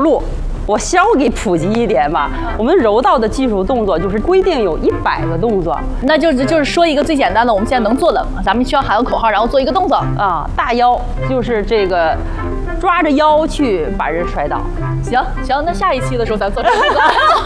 路。我稍微给普及一点吧，我们柔道的技术动作就是规定有100个动作， 那就是说一个最简单的，我们现在能做的，咱们需要喊个口号，然后做一个动作啊。大腰就是这个抓着腰去把人摔倒。 行，那下一期的时候咱做这个动作。